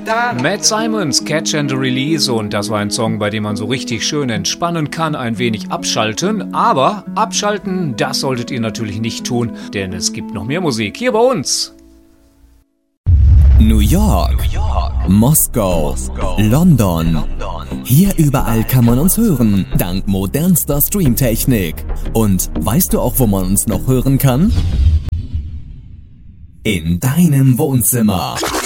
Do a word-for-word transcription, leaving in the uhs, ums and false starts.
Matt Simons, Catch and Release, und das war ein Song, bei dem man so richtig schön entspannen kann, ein wenig abschalten, aber abschalten, das solltet ihr natürlich nicht tun, denn es gibt noch mehr Musik hier bei uns. New York, New York. Moskau, Moskau. London. London. Hier überall kann man uns hören, dank modernster Streamtechnik. Und weißt du auch, wo man uns noch hören kann? In deinem Wohnzimmer.